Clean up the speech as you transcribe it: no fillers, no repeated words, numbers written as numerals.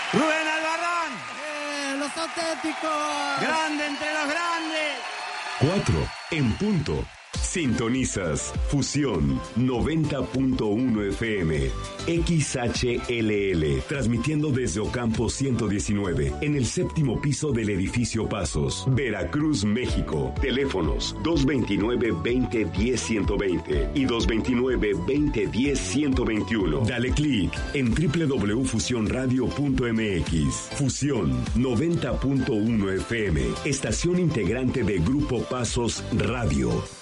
Rubén Albarrán. Los auténticos. Grande entre los grandes. 4 en punto. Sintonizas Fusión 90.1 FM XHLL, transmitiendo desde Ocampo 119 en el 7º piso del edificio Pasos, Veracruz, México. Teléfonos 229-2010-120 y 229-2010-121. Dale clic en www.fusionradio.mx. Fusión 90.1 FM, estación integrante de Grupo Pasos Radio.